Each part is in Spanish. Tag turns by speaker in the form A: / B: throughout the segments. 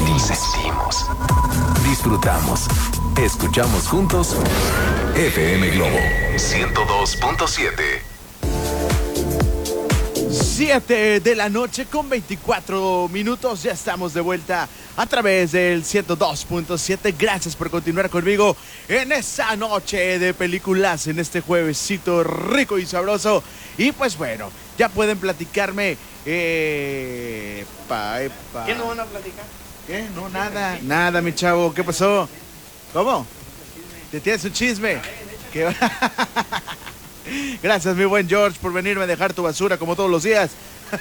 A: sentimos, disfrutamos, escuchamos juntos FM Globo 102.7.
B: 7 de la noche con 24 minutos. Ya estamos de vuelta a través del 102.7. Gracias por continuar conmigo en esta noche de películas, en este juevesito rico y sabroso. Y pues bueno, ya pueden platicarme.
C: ¿Qué no van a platicar?
B: ¿Qué? No, nada, mi chavo. ¿Qué pasó? ¿Cómo? ¿Te tienes un chisme? ¿Qué? Gracias, mi buen George, por venirme a dejar tu basura como todos los días.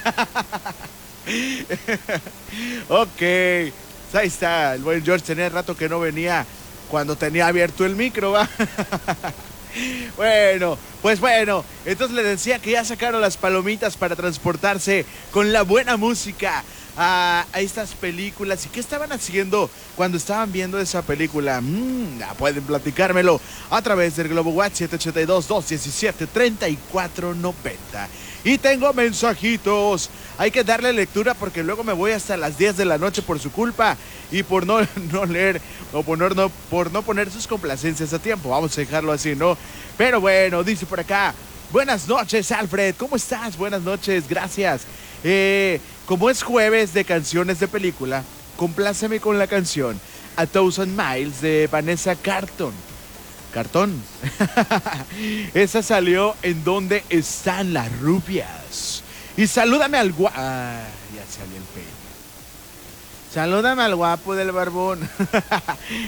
B: Ok, ahí está. El buen George tenía rato que no venía cuando tenía abierto el micro, ¿va? Bueno, entonces les decía que ya sacaron las palomitas para transportarse con la buena música a estas películas. ¿Y qué estaban haciendo cuando estaban viendo esa película? Pueden platicármelo a través del Globo WhatsApp 782-217-3490. Y tengo mensajitos. Hay que darle lectura porque luego me voy hasta las 10 de la noche por su culpa y por no leer o por no poner sus complacencias a tiempo. Vamos a dejarlo así, ¿no? Pero bueno, dice por acá: buenas noches, Alfred. ¿Cómo estás? Buenas noches, gracias. Como es jueves de canciones de película, compláceme con la canción A Thousand Miles de Vanessa Carlton. Esa salió en Donde Están las Rubias. Y salúdame al guapo. Ya salió el peine. Salúdame al guapo del barbón.